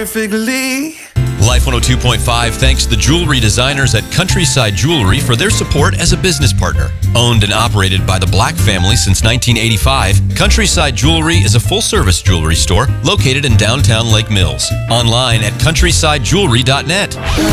perfectly. Life 102.5 thanks the jewelry designers at Countryside Jewelry for their support as a business partner. Owned and operated by the Black family since 1985, Countryside Jewelry is a full-service jewelry store located in downtown Lake Mills. Online at countrysidejewelry.net.